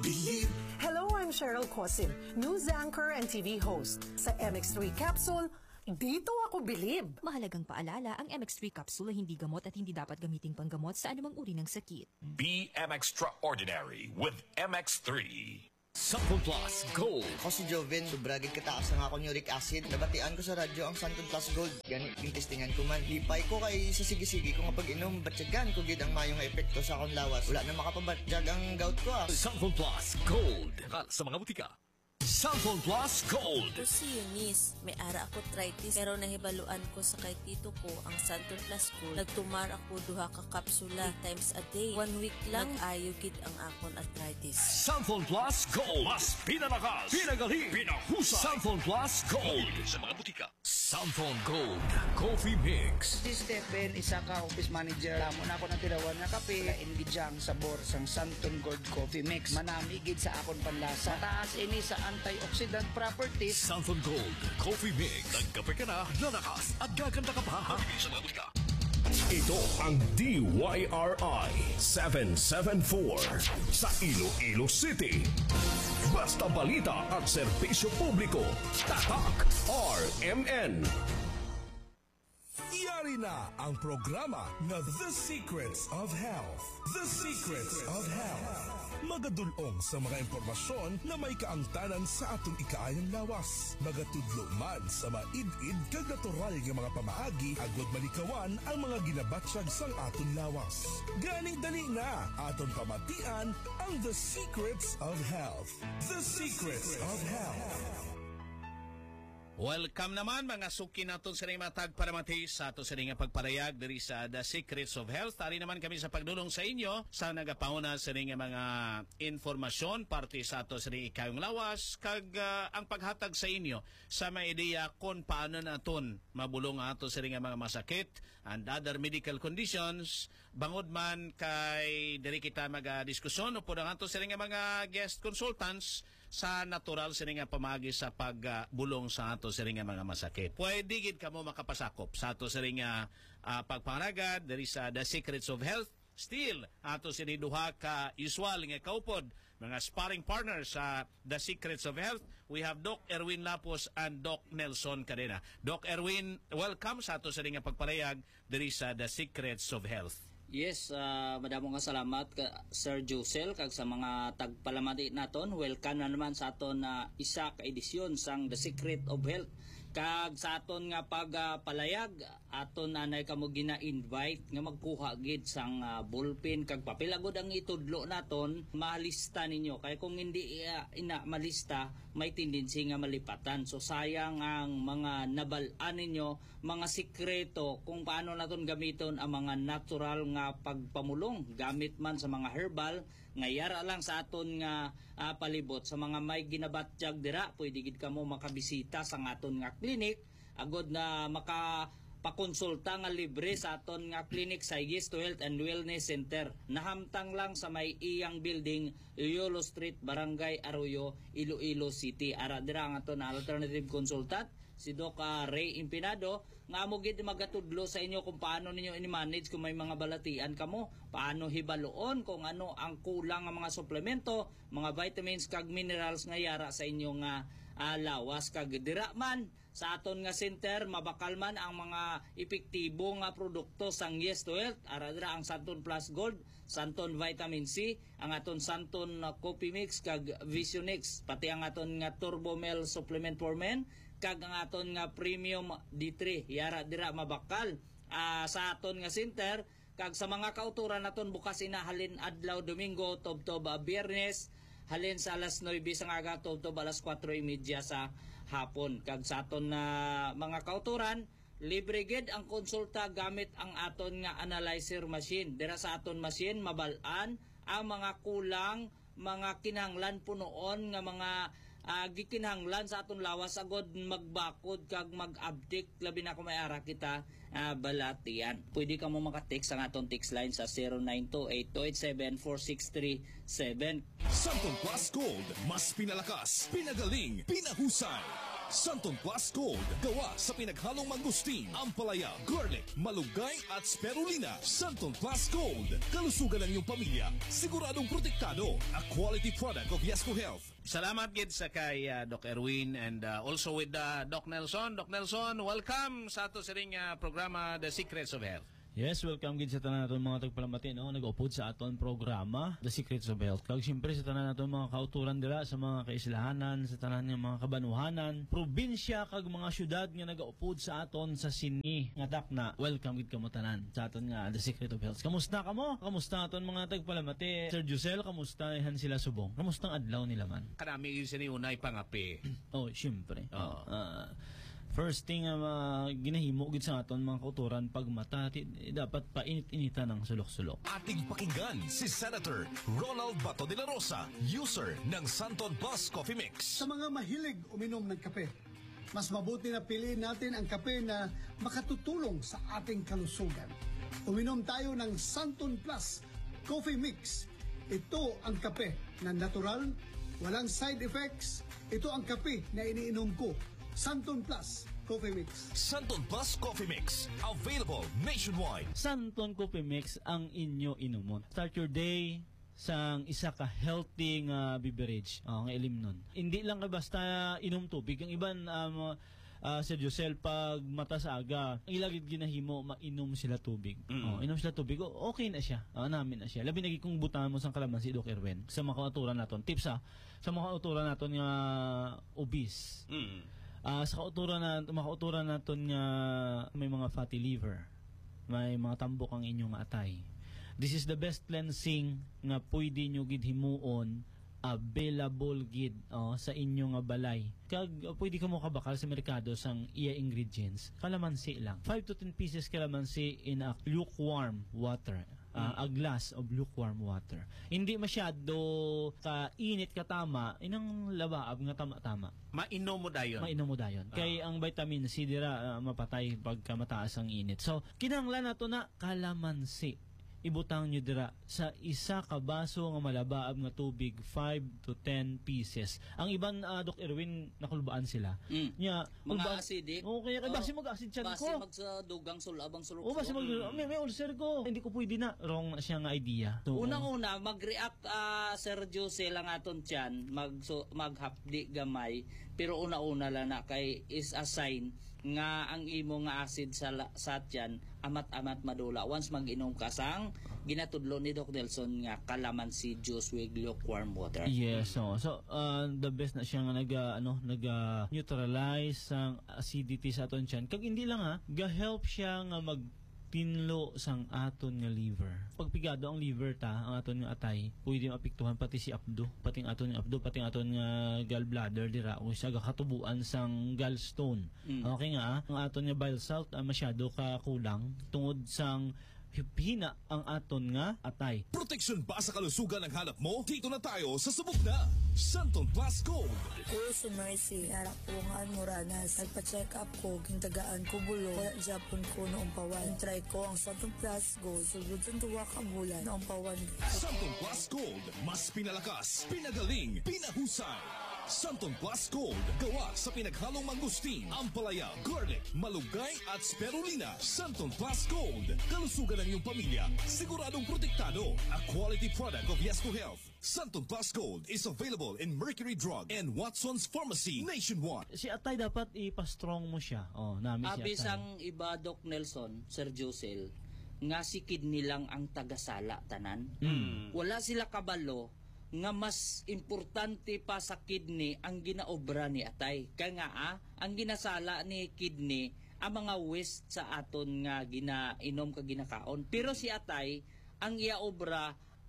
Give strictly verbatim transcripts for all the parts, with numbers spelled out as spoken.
Believe. Hello, I'm Cheryl Cosim, news anchor and T V host. Sa M X three Capsule, dito ako bilib. Mahalagang paalala, ang M X three capsule ay hindi gamot at hindi dapat gamiting panggamot sa anumang uri ng sakit. Be M Extraordinary with M X three. Santon Plus Gold. Ako si Joven, sobragig kataas na nga akong uric acid. Nabatian ko sa radyo ang Santon Plus Gold. Ganit yung testingan ko man. Lipay ko kay sa sige-sige ko nga pag-inom. Batyagan ko gid ang mayong epekto sa akong lawas. Wala na makapabatyag ang gout ko ah. Santon Plus Gold. Kala sa mga butika. Santon Plus Gold. Ako si Eunice, may ara ako arthritis pero nahibaluan ko sa kay tito ko ang Santon Plus Gold. Nagtumar ako duha ka kapsula three times a day. One week lang nag-ayo gid ang akon arthritis. Santon Plus Gold. Mas pinalakas, pinagaling, pinahusay. Santon Plus Gold. Sa mga butika. Santon Gold Coffee Mix. Si Stephen, isa ka office manager. Tamo na ako ng tirawan nga kape. Kaingidyang sabor sang Santon Gold Coffee Mix. Manamigid sa akon panlasa. Mataas ini sa antioxidant properties. Santon Gold Coffee Mix. Nagkape ka na, lalakas at gaganda ka pa. Sa mga butika. Ito ang D Y R I seven seven four sa Iloilo City. Basta balita at serbisyo publiko. Tatak R M N. Yari na ang programa na The Secrets of Health. The Secrets of Health. Magadulong sa mga impormasyon na may kaangtanan sa atong ikaayang lawas. Magatudlo man sa maid-id kag natural nga mga pamaagi agod malikawan ang mga ginabatsyag sang aton lawas. Ganing dali na aton pamatian ang The Secrets of Health. The Secrets of Health. Welcome naman mga suki naton sa mga tagparamati sa ato sa nga pagparayag diri sa The Secrets of Health. Tari naman kami sa pagdulong sa inyo sa nagapauna sa nga mga informasyon parte sa ato sa ikayong lawas kag uh, ang paghatag sa inyo sa mga ideya kung paano naton mabulong ato sa nga mga masakit and other medical conditions. Bangod man kay diri kita magadiskusyon upod ang ato sa nga mga guest consultants sa natural sa nga pamagi sa pagbulong uh, sa ato sa nga mga masakit. Pwede gid kamo makapasakop sa ato sa nga uh, pagpangaragad diri sa The Secrets of Health. Still, ato sini duha ka usual nga kaupod, mga sparring partners sa The Secrets of Health. We have Doc Erwin Lapos and Doc Nelson Cadena. Doc Erwin, welcome sa ato sa nga pagparayag diri sa The Secrets of Health. Yes, uh, madamo nga salamat ka Sir Josel kag sa mga tagpalamati naton. Welcome na naman sa aton na uh, isa ka edisyon sang The Secret of Health. Kag sa aton nga pagpalayag, uh, aton anay kamo gina-invite nga magkuha gid sang uh, ballpen kag papel agud ang itudlo naton, malista ninyo kay kung hindi uh, ina malista may tendency nga malipatan. So sayang ang mga nabal-an ninyo, mga sikreto kung paano naton gamiton ang mga natural nga pagpamulong gamit man sa mga herbal nga yara lang sa aton nga uh, palibot sa mga may ginabatyag dira. Pwede gid kamo makabisita sa aton nga clinic agod na maka pakonsulta nga libre sa aton nga clinic sa Gisto Health and Wellness Center. Nahamtang lang sa may iyang building, Yolo Street, Barangay Arroyo, Iloilo City. Ara dira ang aton alternative consultant si Doc uh, Ray Impinado nga mo gid magatudlo sa inyo kung paano ninyo i-manage kung may mga balatian kamo, paano hibaloon kung ano ang kulang nga mga suplemento, mga vitamins kag minerals nga yara sa inyo nga uh, lawas kag dira man sa aton nga center mabakal man ang mga epektibo nga produkto sang Yes to Health. Ara dira ang Santon Plus Gold, Santon Vitamin C, ang aton Santon uh, Coffee Mix kag Visionix, pati ang aton nga Turbo Mel Supplement for Men kag ang aton nga Premium D three. Yara dira mabakal uh, sa aton nga center kag sa mga kauturan naton bukas inahalin adlaw Domingo tubtob uh, Biyernes halin sa alas nueve sa aga tubtob alas kwatro trenta sa hapon. Kag sa aton na uh, mga kauturan libre gid ang konsulta gamit ang aton nga analyzer machine. Dira sa aton machine mabal-an ang mga kulang, mga kinahanglan punoon nga mga uh, gikinahanglan sa aton lawas agod magbakod kag mag-update labi na kung may ara kita uh, balatian. Pwede ka mo makatext ang atong text line sa zero nine two eight two eight seven four six three seven. Santon Plus Gold, mas pinalakas, pinagaling, pinahusay. Santon Plus Gold, gawa sa pinaghalong mangustin, ampalaya, garlic, malunggay at spirulina. Santon Plus Gold, kalusugan ng iyong pamilya, siguradong protektado. A quality product of Yesco Health. Salamat gid sa kay uh, Doc Erwin and uh, also with uh, Doc Nelson. Doc Nelson, welcome sa ato sa ring uh, programa The Secrets of Health. Yes, welcome gid sa tanan naton mga tagpalamati no, nag-upod sa aton programa The Secrets of Health. Kag siyempre sa tanan naton mga kauturan dira sa mga kaislahanan, sa tanan ng mga kabanuhanan, probinsya kag mga syudad nga nag-upod sa aton sa sini nga takna. Welcome gid kamo tanan sa aton nga The Secret of Health. Kamusta kamo? Kamusta aton mga tagpalamati? Sir Josel, kamusta han sila subong? Kamustang adlaw nila man? Kanami gyud sini unay pangapi. Oh, siyempre. Oh. Uh, First thing nga uh, ginahimo gid sa aton mga kauturan pag mata eh, dapat painit-initan ng sulok-sulok. Ating pakinggan si Senator Ronald Bato de la Rosa, user ng Santon Plus Coffee Mix. Sa mga mahilig uminom ng kape, mas mabuti na piliin natin ang kape na makatutulong sa ating kalusugan. Uminom tayo ng Santon Plus Coffee Mix. Ito ang kape na natural, walang side effects. Ito ang kape na iniinom ko. Santon Plus Coffee Mix. Santon Plus Coffee Mix, available nationwide. Santon Coffee Mix ang inyo inumon. Start your day sang isa ka healthy nga beverage. Oh, nga ilim nun. Hindi lang ka basta inom tubig. Ang iban um, uh, Sir Josel, pag mata sa aga, ang ilagid ginahimo, mainom sila tubig. Mm. Oh, inom sila tubig, oh, okay na siya. Oh, namin na siya. Labi nagi kung butahan mo sang kalamansi, Doc Erwin. Sa mga kauturan naton. Tips ha, sa mga kauturan naton nga obese. Mm. Uh, sa kauturan na makauturan naton nga may mga fatty liver, may mga tambok ang inyong atay. This is the best cleansing nga pwede nyo gid himuon, available gid oh, sa inyong nga balay. Kag uh, pwede ka mo kabakal sa merkado sang iya ingredients. Kalamansi lang. five to ten pieces kalamansi in a lukewarm water. Uh, a glass of lukewarm water. Hindi masyado ka-init katama, inang labaab nga tama-tama. Mainom mo dayon. Mainom mo dayon. Ah. Kay ang vitamin C dira uh, mapatay pagka mataas ang init. So, kinahanglan nato na kalamansi. Ibutang nyo dira sa isa ka baso nga malabaab nga tubig, five to ten pieces. Ang iban, uh, Doc Erwin, nakulbaan sila. Mm. Nya, mga acidic. Okay, kaya oh, basi mag-acid siya ko. Basi magsadugang sulabang sulok. O, basi mag mm. may, may ulcer ko. Hindi ko pwede na. Wrong na siya nga idea. So, unang-una, mag-react uh, Sir Jose lang aton tiyan, mag, so, maghapdi gamay, pero una-una lang na kay is a sign nga ang imo nga acid sa sa tiyan amat-amat madula once mag-inom ka sang ginatudlo ni Doc Nelson nga kalamansi juice with lukewarm water. Yes, so so uh, the best na siya nga nag uh, ano nag uh, neutralize ang acidity sa aton tiyan. Kag hindi lang ha, ga-help siya nga mag tinlo sang aton nga liver. Pag pigado ang liver ta, ang aton nga atay, pwede maapektuhan pati si abdo, pati ang aton nga abdo, pati ang aton nga gallbladder dira o siya gakatubuan sang gallstone. Mm. Okay nga, ang aton nga bile salt uh, masyado ka kulang tungod sang hina ang aton nga atay. Proteksyon ba sa kalusugan ang hanap mo? Dito na tayo sa subok na Santon Plus Gold. Ko si Mercy, harap po nga moranas. Nagpa-check up ko, gintagaan ko bulo. Wala Japon ko noong pawan. Try ko ang Santon Plus Gold. Sugod sa tuwa ka bulan noong pawan. Santon Plus Gold, mas pinalakas, pinagaling, pinahusay. Santon Plus Gold, gawa sa pinaghalong mangustin, ampalaya, garlic, malunggay at spirulina. Santon Plus Gold, kalusugan ng iyong pamilya, siguradong protektado. A quality product of Yesco Health. Santon Plus Gold is available in Mercury Drug and Watson's Pharmacy nationwide. Si atay dapat ipa-strong mo siya. Oh, nami si atay. Abis ang iba, Doc Nelson, Sir Josel, nga si kidney lang ang tagasala tanan. Mm. Wala sila kabalo nga mas importante pa sa kidney ang ginaobra ni atay. Kaya nga ah, ang ginasala ni kidney ang mga waste sa aton nga ginainom ka ginakaon. Pero si atay, ang iya obra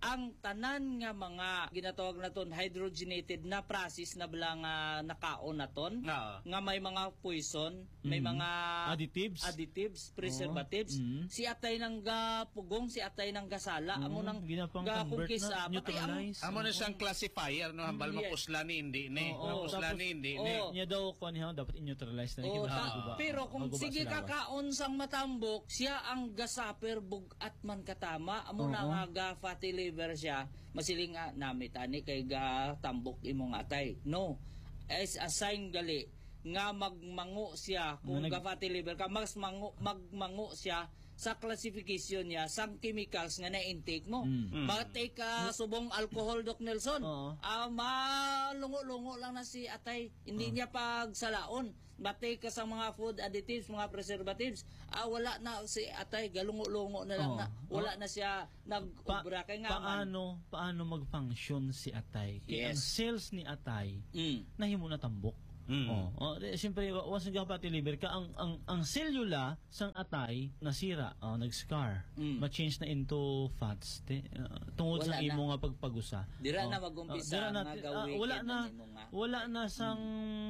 ang tanan nga mga ginatawag naton hydrogenated na process na bala nga nakaon naton Ah. nga may mga poison, may Mhm. mga Additives. additives, preservatives. Oo. Mhm. Si atay nang gapugong, si atay nang gasala, amo Oo, nang ginapang gakungkis convert na, neutralize. Amo na siyang classifier no hambal Yes. mapusla ni hindi ni. Oo, Mapusla tapos- ni hindi Oo. ni. Niya daw kuan niya dapat i-neutralize na Oh, higit ta- maguba. pero kung Maguba sige sa lawas. kakaon sang matambok, siya ang gasaper bugat man katama, amo na Oo. nga ga fatty liver siya, masiling nga namit ani kay ga tambok imong atay. No. As a sign gali nga magmango siya kung Nga nag- ga fatty liver ka, mas mango, magmango siya sa classification niya sang chemicals nga na-intake mo. Mm. Matay ka subong alcohol, Doc Nelson. Oo. Ah, malungo-lungo lang na si atay. Hindi Oh. niya pagsalaon. Matay ka sa mga food additives, mga preservatives. Ah, wala na si atay. Galungo-lungo na lang Oo. na. Wala na siya nag-ubra. Kaya nga man. paano paano mag-function si atay? Kaya ang Yes. cells ni atay Mm. nahimo na tambok. Mm. Oh, oh, di- siyempre once nga pati liver ka ang ang ang selula sang atay nasira, oh, nag-scar, Mm. ma-change na into fats te, uh, tungod Wala sa imo na. nga pagpagusa. Dira Oh, na mag-umpisa oh, dira na, nga ti- ga ah, wicked wala na na nimo nga. wala na sang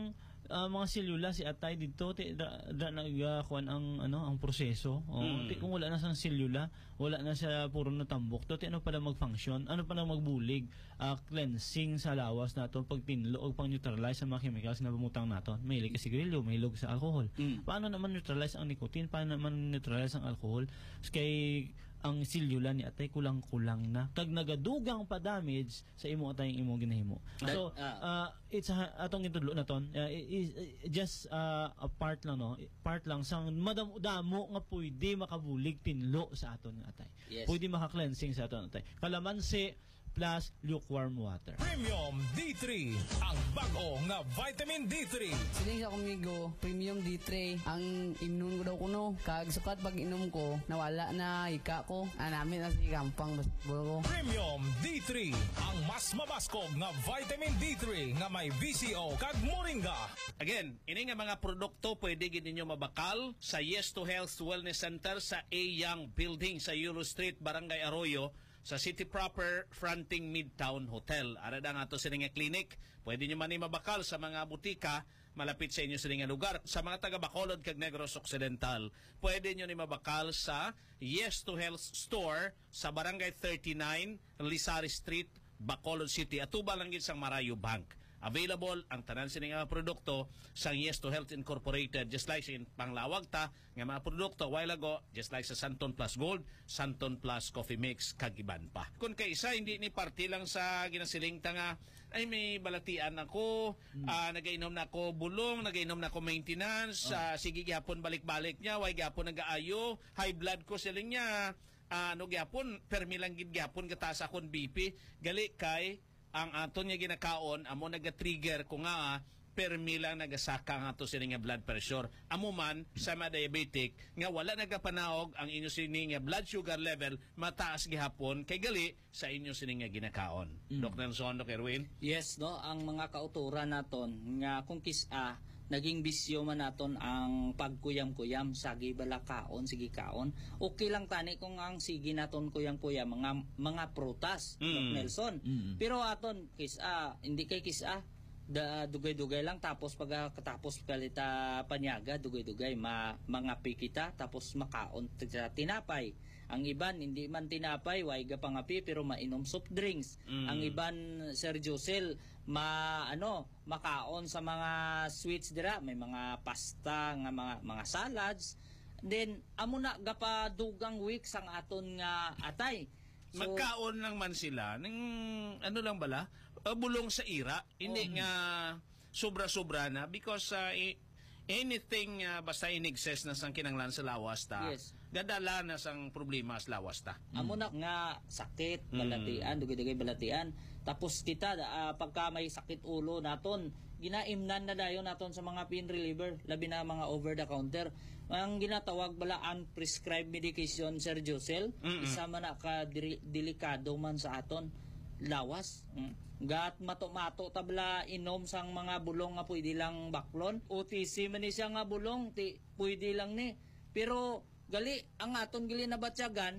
ah, mga selula si atay dito ti da, da nagakuan ang ano ang proseso. Oh, Mm. ti, kung wala na sang selula, wala na siya puro na tambok. To ti ano pala mag-function? Ano pala magbulig? Ah, cleansing sa lawas nato pag tinlo og pang-neutralize sa mga chemicals na bumutang nato. Mahilig ka sigarilyo, mahilig sa alcohol. Mm. Paano naman neutralize ang nicotine? Paano naman neutralize ang alcohol? Kay ang selula ni atay kulang-kulang na kag nagadugang pa damage sa imo atay ang imo ginahimo. So uh, it's a, atong itudlo na ton uh, is uh, just uh, a part lang no, part lang sang madamo nga pwede makabulig tinlo sa aton nga atay. Yes. Pwede maka-cleansing sa aton atay. Kalamansi plus lukewarm water. Premium D three, ang bago nga vitamin D three. Siling sa kumigo, Premium D three. Ang inom ko daw kuno. Kag sukat pag inom ko, nawala na hika ko. Ah, namin na si Kampang basbol ko. Premium D three, ang mas mabaskog nga vitamin D three nga may V C O kag moringa. Again, ini nga mga produkto pwede gid ninyo mabakal sa Yes to Health Wellness Center sa A. Young Building sa Euro Street, Barangay Arroyo, sa City Proper Fronting Midtown Hotel. Ara da nga to sa nga clinic. Pwede nyo man mabakal sa mga butika malapit sa inyo sa nga lugar. Sa mga taga Bacolod kag Negros Occidental, pwede nyo ni mabakal sa Yes to Health Store sa Barangay thirty-nine, Lisari Street, Bacolod City. Atuba lang gid sang Marayo Bank. Available ang tanan sa nga produkto sa Yes to Health Incorporated, just like in panglawag ta nga mga produkto while ago, just like sa Santon Plus Gold, Santon Plus Coffee Mix, kag iban pa. Kung kay isa hindi ni party lang sa ginasiling ta nga ay may balatian ako, hmm. uh, nagainom na ako bulong, nagainom na ako maintenance, oh. uh, sige gyapon balik-balik niya, way gyapon nagaayo, high blood ko siling niya, uh, ano gyapon, permi lang gid gyapon kataas akon B P, gali kay ang aton nga ginakaon amo naga-trigger ko nga permi lang nagasaka nga ato sini nga blood pressure. Amo man sa mga diabetic nga wala nagapanaog ang inyo sini nga blood sugar level mataas gihapon kay gali sa inyo sini nga ginakaon. Mm. Doctor Nelson, Doctor Erwin? Yes, no, ang mga kauturan naton nga kung kisa naging bisyo man naton ang pagkuyam-kuyam sagi bala kaon sige kaon. Okay lang tani kung ang sige naton kuyam-kuyam mga mga prutas, mm. Doc Nelson. Mm. Pero aton kisa hindi kay kisa da dugay-dugay lang tapos pag katapos kalita panyaga dugay-dugay ma mangapi kita tapos makaon sa tinapay. Ang iban hindi man tinapay way ga pangapi pero mainom soft drinks. Mm. Ang iban Sir Josel ma ano makaon sa mga sweets dira, may mga pasta nga mga mga salads. Then amo na gapadugang week sang aton nga atay. So, magkaon lang man sila ng ano lang bala uh, bulong sa ira hindi oh. nga sobra-sobra na because uh, anything uh, basta in excess na sang kinanglan sa lawas ta. Yes. Dadala na sang problema sa lawas ta. Mm. Amo na nga sakit, balatian, mm. dugay-dugay balatian. Tapos kita uh, pagka may sakit ulo naton, ginaimnan na dayon naton sa mga pain reliever, labi na mga over the counter. Ang ginatawag bala unprescribed medication, Sir Josel, mm-hmm. isa man na ka delikado man sa aton lawas. Mm. Gat mato-mato tabla inom sang mga bulong nga pwede lang baklon. O T C man ni siya nga bulong, ti pwede lang ni. Pero gali ang aton gili na batyagan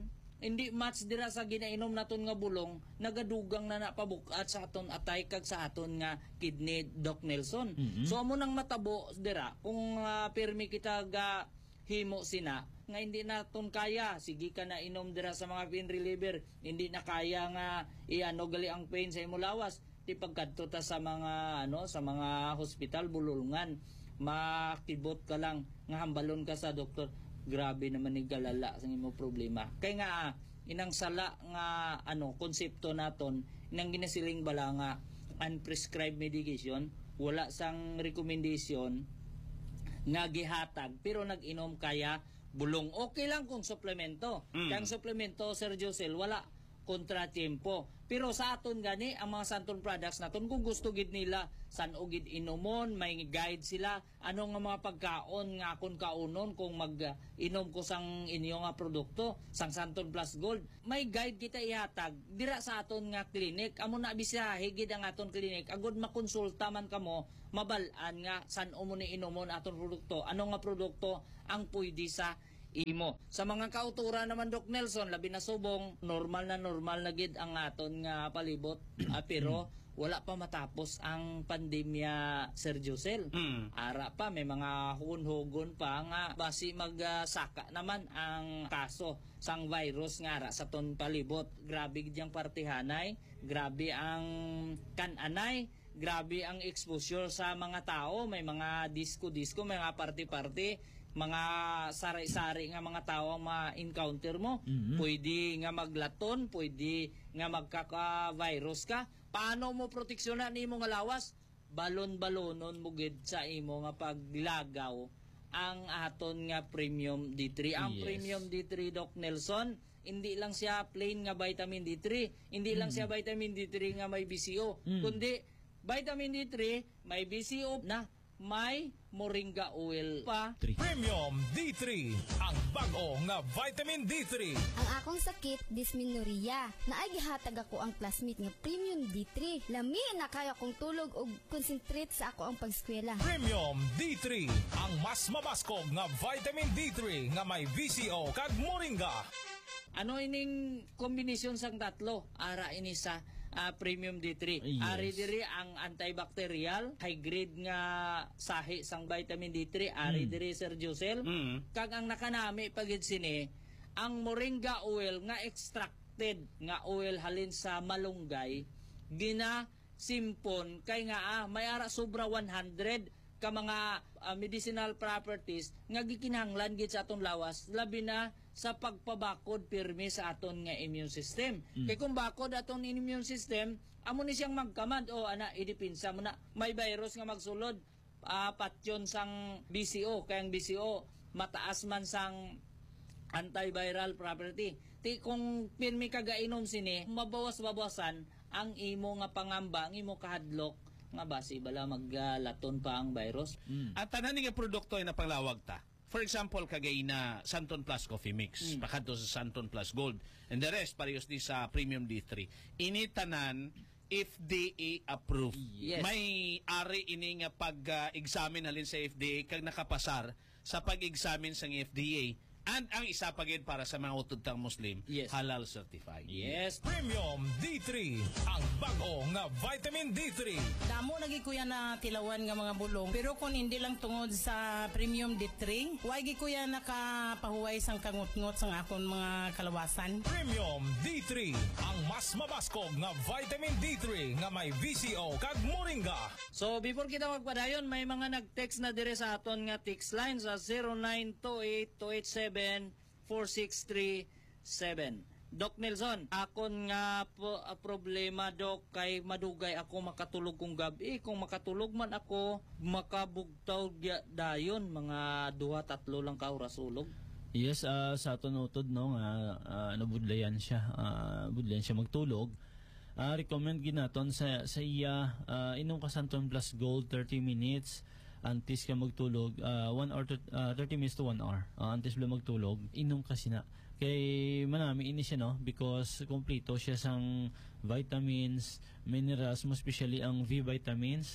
hindi match dira sa ginainom naton nga bulong, nagadugang na napabukat sa aton atay kag sa aton nga kidney, Doc Nelson. Mhm. So amo nang matabo dira kung uh, pirmi kita ga himo sina nga hindi naton kaya, sige ka na inom dira sa mga pain reliever, hindi na kaya nga iano gali ang pain sa imo lawas, di pagkadto ta sa mga ano sa mga hospital bululngan, makibot ka lang nga hambalon ka sa doktor, grabe naman ni galala sa imo problema. Kay nga inang sala nga ano konsepto naton, inang ginasiling bala nga unprescribed medication, wala sang recommendation nga gihatag pero nag-inom kaya bulong. Okay lang kung suplemento. Mm. Kaya ang suplemento, Sir Josel, wala kontratiempo. Pero sa aton gani, ang mga Santon products naton, kung gusto gid nila, san o gid inomon, may guide sila, ano nga mga pagkaon nga akon kaunon kung mag-inom ko sang inyo nga produkto, sang Santon Plus Gold. May guide kita ihatag, dira sa aton nga klinik. Amo na bisahe gid ang aton klinik. Agod makonsulta man kamo, mabalaan nga san o mo ni inomon aton produkto, ano nga produkto ang pwede sa imo. Sa mga kautura naman, Doc Nelson, labi na subong, normal na normal na gid ang aton nga palibot. ah, pero wala pa matapos ang pandemya, Sir Josel. Mm. Ara pa, may mga hunhugon pa nga basi magsaka naman ang kaso sang virus nga ara sa ton palibot. Grabe gid yang partihanay, grabe ang kananay, grabe ang exposure sa mga tao, may mga disco-disco, may mga party-party, mga sari-sari nga mga tao ang ma-encounter mo. Mhm. Pwede nga maglaton, pwede nga magkaka-virus ka. Paano mo proteksyonan ni mo nga lawas? Balon-balonon mo gid sa imo nga paglagaw ang aton nga Premium D three. Ang Yes. Premium D three, Doc Nelson, hindi lang siya plain nga vitamin D three, hindi lang Mm. siya vitamin D three nga may B C O, Mm. kundi vitamin D three, may B C O na, may moringa oil pa. Premium D three, ang bago nga vitamin D three. Ang akong sakit, dysmenorrhea. Naay gihatag ako ang plasmid nga Premium D three. Lami na kaya kong tulog og concentrate sa ako ang pagskwela. Premium D three, ang mas mabaskog nga vitamin D three nga may B C O kag moringa. Ano ining kombinasyon sang tatlo? Ara ini sa ah, Premium D three. Yes. Ari diri ang antibacterial, high grade nga sahi sang vitamin D three. Ari Mm. diri, Sir Josel. Mm. Kag ang nakanami pagid sini, ang moringa oil nga extracted nga oil halin sa malunggay, gina simpon kay nga ah, may ara sobra one hundred ka mga ah, medicinal properties nga gikinahanglan gid sa aton lawas, labi na sa pagpabakod pirmi sa aton nga immune system. Mm. Kay kung bakod aton immune system, amo ni siyang magkamad o ana idipinsa mo na may virus nga magsulod, uh, patyon sang B C O, kay ang B C O mataas man sang antiviral property. Ti kung pirmi kagainom sini, mabawas-bawasan ang imo nga pangamba, ang imo kahadlok nga basi bala maglaton pa ang virus. Mm. At tanan nga produkto ay napanglawag ta. For example, kagay na Santon Plus Coffee Mix, Mm. pakadto sa Santon Plus Gold, and the rest parehas di sa Premium D three. Ini tanan F D A approved. Yes. May ari ini nga pag-examine halin sa F D A kag nakapasar sa pag-examine sa F D A. And ang isa pa gid para sa mga utod-tang Muslim, Yes. halal certified. Yes. Premium D three, ang bago nga vitamin D three. Damo lagi kuya na tilawan nga mga bulong. Pero kung hindi lang tungod sa Premium D three, why gi kuya nakapahuway sang kangut-ngut sang akon mga kalawasan. Premium D three, ang mas mabaskog nga vitamin D three nga may B C O kag moringa. So before kita magpadayon, may mga nag-text na dire sa aton nga text line sa zero nine two eight two eight seven four six three seven. Doc Nelson, akon nga po, uh, problema, Doc, kay madugay ako makatulog kong gabi. Kung makatulog man ako, makabugtaw dayon, mga duha tatlo lang ka oras ulog. Yes, uh, sa aton utod no nga uh, nabudlayan siya, uh, budlayan siya magtulog. Uh, recommend ginaton sa sa iya uh, inom ka Santon Plus Gold thirty minutes antes ka magtulog, uh, one hour to, uh, thirty minutes to one hour uh, antes bala magtulog, inom ka sina kay manami ini siya no because kompleto siya sang vitamins, minerals, mo especially ang V vitamins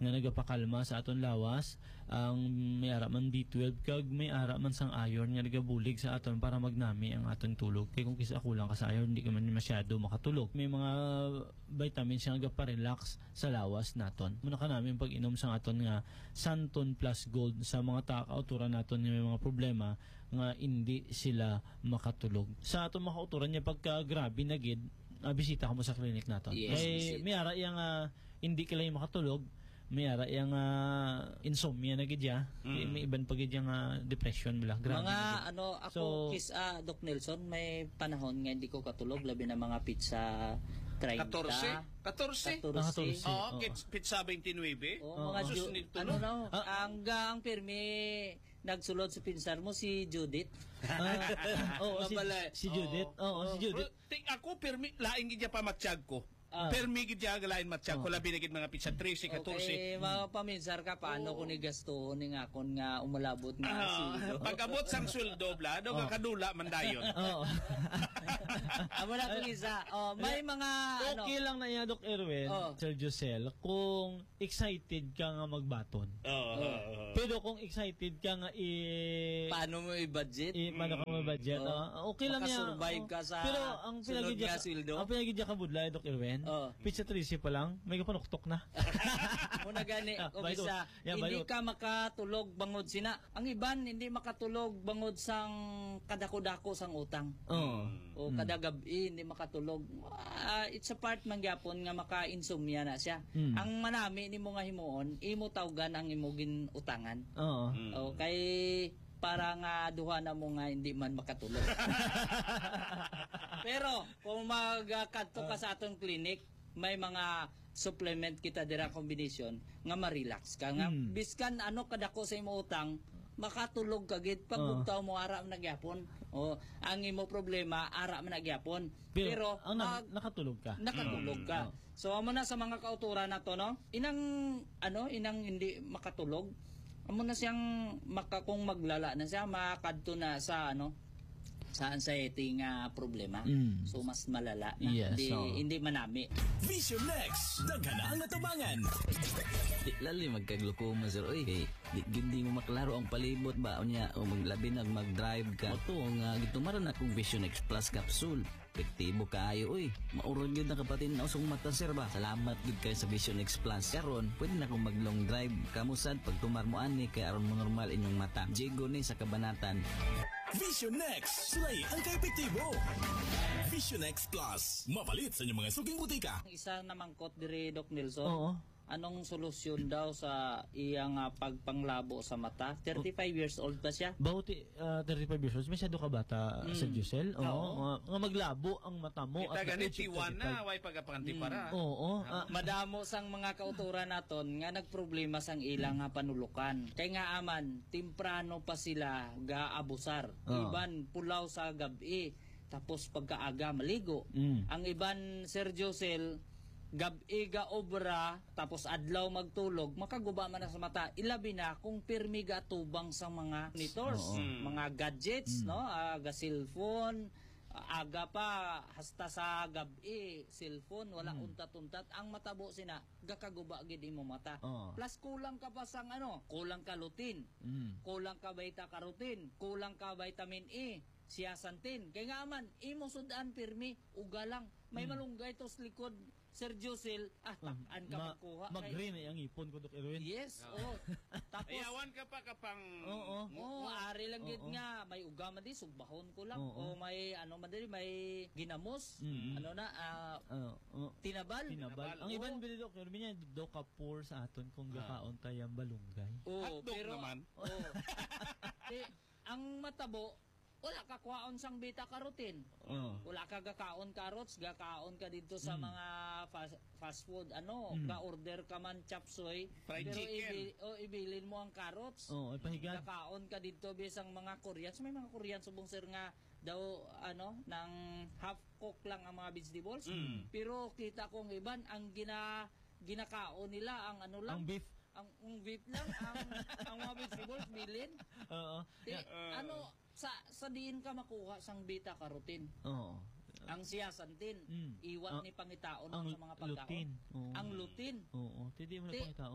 nga nagapakalma sa aton lawas. Ang may ara man B twelve kag may ara man sang iron nga nagabulig sa aton para magnami ang aton tulog. Kay kung kisa kulang ka sa iron, hindi ka man masyado makatulog. May mga vitamins nga nagaparelax sa lawas naton. Muna ka namin pag-inom sa aton nga Santon Plus Gold sa mga taga-kauturan naton nga may mga problema nga hindi sila makatulog. Sa aton makauturan niya pagka grabe na gid, uh, bisita ka mo sa clinic naton. Yes, Kay may ara yang uh, hindi ka lang makatulog, may ara yang uh, insomnia na gid ya. Mm. May iban pa gid yang uh, depression bala. Grabe Mga na gid. ano ako So, kis ah, Doc Nelson, may panahon nga hindi ko katulog labi na mga pizza thirty. fourteen. fourteen. fourteen. Oo, kits pizza twenty-nine. Oo, mga Sus, Ju- ni ano tulog. na, hanggang pirmi nagsulod sa pinsan mo si Judith. Oo, si, Mabala- si Judith. Oo, si Judith. Ting ako permi laing gid pa matsyag ko. Ah. Permi gid ya galain matsyag ko labi na gid mga pizza thirteen, Okay, fourteen. mga paminsar ka, paano ko ni gasto ni nga kon nga umalabot nga Ah, si pag-abot sang sweldo bla, do ka kadula man dayon. Oo. Amo na kung isa. Oh, may mga ano. Okay lang na iya, Doc Erwin, Oh. Sir Josel, kung excited ka nga magbaton. Oo. Pero kung excited ka nga i Paano mo i-budget? i paano ka mag-budget? Oo. ah, okay lang yan. Makasurvive Oo. ka sa Pero ang sunod pinagidya nga sweldo? ang pinagidya ka budlay, Doc Erwin, Oo. pizza trisi pa lang, may kapanuktok na. Muna gani, Ah, o bayot. bisa, Yeah, hindi bayot. ka makatulog bangod sina. Ang iban, hindi makatulog bangod sang kadako-dako sang utang. Oo. O kada gabi, hindi makatulog. Ah, it's a part man gyapon nga maka-insomnia na siya. Mm. Ang manami ni mo nga himuon, imo tawgan ang imogin utangan. Oo. O kay para nga duha na mo nga hindi man makatulog. Pero kung magkadto ka sa atong clinic, may mga supplement kita dira combination nga ma-relax ka nga Mm. biskan ano kadako sa imo utang makatulog ka gid pag Oo. bugtaw mo ara man nagyapon. O ang imo problema ara man nagyapon. Pero, Pero ang na- mag- nakatulog ka. nakatulog ka. So amo na sa mga kauturan nato no. Inang ano inang hindi makatulog. Amo na siyang maka kung maglala na siya makadto na sa ano sa anxiety nga problema. Mm. So mas malala na. Yes, hindi, oo. hindi manami. Vision Next, daghan ang natabangan. Di lali magkaglukoma sir oy kay di gindi mo maklaro ang palibot ba unya o maglabi nag mag-drive ka to nga gitumaran akong Vision X Plus capsule. Epektibo kaayo oy. Maurod gyud na kapatid na usong mata sir ba. Salamat gid kay sa Vision X Plus. Karon pwede na akong mag long drive kamusad pag tumar mo ani kay aron mo normal inyong mata. Jigo ni sa kabanatan. Vision Next, sulay ang kaepektibo. Vision X Plus, mapalit sa inyong mga suking butika. Ang isa namang kot dire Doc Nelson. Oo. Anong solusyon daw sa iyang uh, pagpanglabo sa mata? thirty-five years old pa siya. Bauti uh, thirty-five years old, masyado ka bata, Mm. Sir Josel. Oo. Oo. Nga, nga maglabo ang mata mo. Kita at ganit the age of tiwan na, thirty-five. way pagapanti para. Oo. ah, Madamo sang mga kauturan naton nga nagproblema sang ilang nga panulukan. Kay nga aman temprano pa sila gaabusar. Oo. Iban pulaw sa gabi tapos pagkaaga maligo. Mm. Ang iban Sir Josel gabi ga obra tapos adlaw magtulog makaguba man na sa mata ilabi na kung pirmi ga tubang sa mga monitors, Oo. Mm. mga gadgets, Mm. no, aga cellphone, aga pa hasta sa gabi cellphone wala Mm. untat-untat ang matabo sina gakaguba gid imo mata. Oo. Plus kulang ka pa sang ano, kulang ka lutein, Mm. kulang ka beta carotene, kulang ka vitamin E, siasantin. Kay nga man imo sudan pirmi uga lang may Mm. malunggay tos likod Sir Josel, ah, takan ka Ma- magkuha. mag-green ay ang ipon ko, Doc Erwin. Yes, oo. Tapos, Ayawan ka pa kapang... Oo. oo, ari lang gid Oo. nga, may uga man di, sugbahon ko lang. Oo. O may, ano man din, may ginamos, Mm. ano na, ah, Oo. Oo. tinabal. Tinabal. Ang Oo. iban bili Doc Erwin niya do ka pour sa aton kung gakaon tayang balunggay. Oo, Hotdog pero, naman. oo. Eh, ang matabo, wala ka kuhaon sang beta carotene. Oo. Wala ka gakaon carrots, gakaon ka dito sa Mm. mga fast, fast food, ano, Mm. ka-order ka man chop suey, Fried pero chicken. ibi- oh, ibilin mo ang carrots. Oo, ay pahigan. Gakaon ka dito bisang mga Koreans, may mga Koreans subong sir nga daw ano ng half cook lang ang mga vegetables. Mm. Pero kita ko ang iban ang gina ginakaon nila ang ano lang Ang beef. ang, ang beef lang ang, ang mga vegetables bilin. Oo. Di, Uh, ano sa sa diin ka makuha sang beta carotene. Oo. Ang siyasantin, Mm. iwan Ang- ni pangitaon ang sa mga pagkaon. lutein. Oo. Ang lutein. Oo. Tidi mo na Di- pangitaon.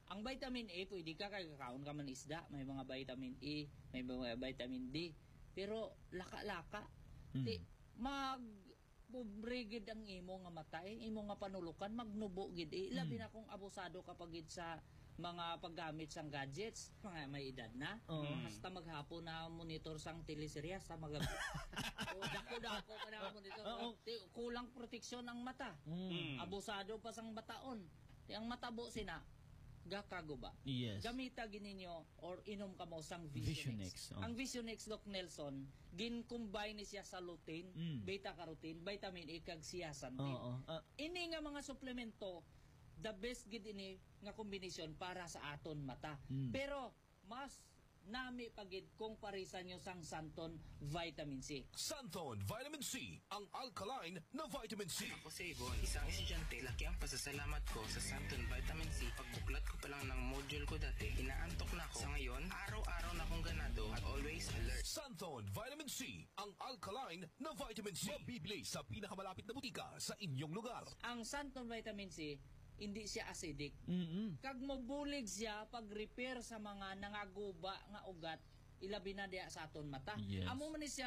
Ang vitamin A, pwede ka kakaon ka man isda, may mga vitamin E, may mga vitamin D. Pero laka-laka, Hmm. di mag bubrigid ang imo nga matay, imo nga panulukan magnubo gid. Eh, labi na kung abusado kapag gid sa mga paggamit sang gadgets, mga may edad na, Oo. hasta maghapon na monitor sang teleserye sa mga o dako-dako ka na monitor. Oo. Di, kulang proteksyon ang mata. Mm. Abusado pa sang bataon. Di, ang matabo sina gakago ba? Yes. Gamita gininyo or inom ka mo sang Visionex, Visionex. oh. Ang Visionex, Doc Nelson, gin-combine ni siya sa lutein, Mm. beta-carotene, vitamin A kag zeaxanthin. Oo. Ah, Ini nga mga suplemento, the best gid ini nga kombinasyon para sa aton mata. Mm. Pero mas nami pagid kung parisan nyo sang Santon Vitamin C. Santon Vitamin C, ang alkaline na vitamin C. Ako si Ibon, isang estudyante, laki ang pasasalamat ko sa Santon Vitamin C. Pagbuklat ko pa lang ng module ko dati, inaantok na ako. Sa ngayon, araw-araw na akong ganado at always alert. Santon Vitamin C, ang alkaline na vitamin C. Mabibili sa pinakamalapit na butika sa inyong lugar. Ang Santon Vitamin C, hindi siya acidic. Mm-mm. Kag mobulig siya pag-repair sa mga nangaguba nga ugat, ilabi na diya sa aton mata. Yes. Amo man ni siya